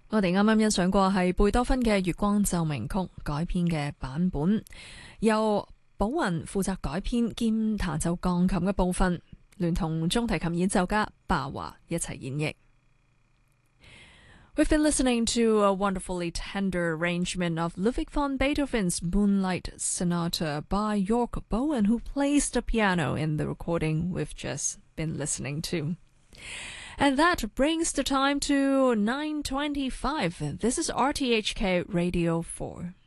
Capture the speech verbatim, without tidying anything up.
我哋啱啱欣賞過係貝多芬嘅《月光奏鳴曲》改編嘅版本，由寶雲負責改編兼彈奏鋼琴嘅部分，聯同中提琴演奏家鮑華一齊演繹。We've been listening to a wonderfully tender arrangement of Ludwig van Beethoven's Moonlight Sonata by York Bowen, who plays the piano in the recording we've just been listening to. And that brings the time to nine twenty-five. This is R T H K Radio four.